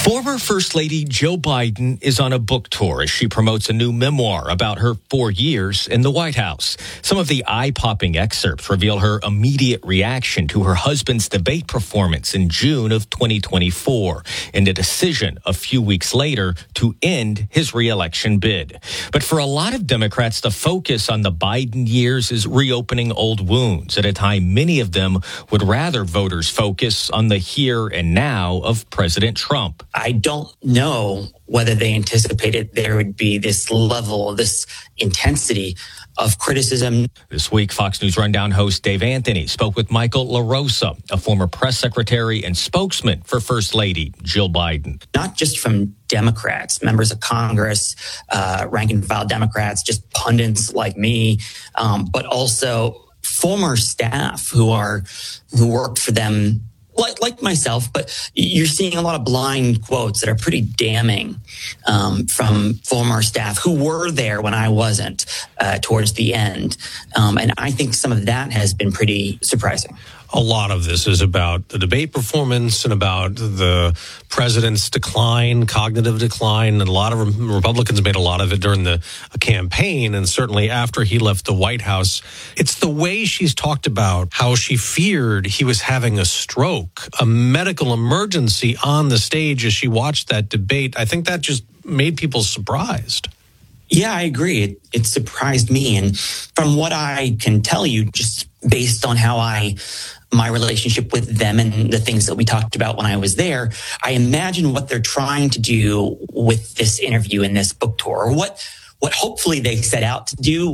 Former First Lady Jill Biden is on a book tour as she promotes a new memoir about her 4 years in the White House. Some of the eye-popping excerpts reveal her immediate reaction to her husband's debate performance in June of 2024 and a decision a few weeks later to end his re-election bid. But for a lot of Democrats, the focus on the Biden years is reopening old wounds at a time many of them would rather voters focus on the here and now of President Trump. I don't know whether they anticipated there would be this level, this intensity of criticism. This week, Fox News Rundown host Dave Anthony spoke with Michael LaRosa, a former press secretary and spokesman for First Lady Jill Biden. Not just from Democrats, members of Congress, rank and file Democrats, just pundits like me, but also former staff who worked for them. Like myself, but you're seeing a lot of blind quotes that are pretty damning from former staff who were there when I wasn't towards the end. And I think some of that has been pretty surprising. A lot of this is about the debate performance and about the president's decline, cognitive decline. And a lot of Republicans made a lot of it during the campaign and certainly after he left the White House. It's the way she's talked about how she feared he was having a stroke, a medical emergency on the stage as she watched that debate. I think that just made people surprised. Yeah, I agree. It surprised me. And from what I can tell you, just based on how my relationship with them and the things that we talked about when I was there, I imagine what they're trying to do with this interview and this book tour, or what hopefully they set out to do